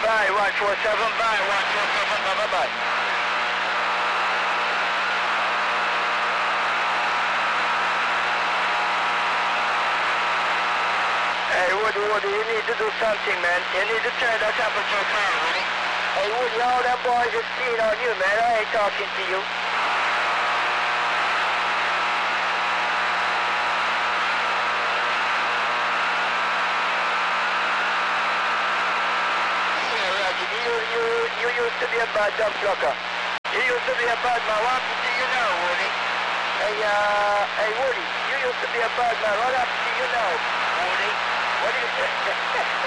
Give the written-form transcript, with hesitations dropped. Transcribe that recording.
Bye, 147, bye, 147, bye-bye. Hey, Woody, you need to do something, man. You need to turn that temperature down, Woody. Hey, Woody, all them boys is keen on you, man. I ain't talking to you. You used to be a bad dumb plucker. You used to be a bad man. What happened to you now, Woody? Hey, Woody, you used to be a bad man. What happened to you now, Woody? What do you say?